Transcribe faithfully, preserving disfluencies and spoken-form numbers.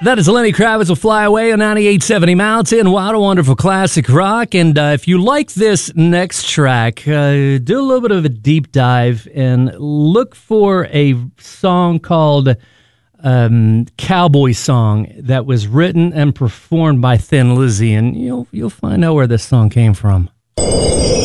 That is Lenny Kravitz will Fly Away on ninety-eight seventy Mountain. What a wonderful classic rock. And uh, if you like this next track, uh, do a little bit of a deep dive and look for a song called um, Cowboy Song that was written and performed by Thin Lizzy. And you'll, you'll find out where this song came from.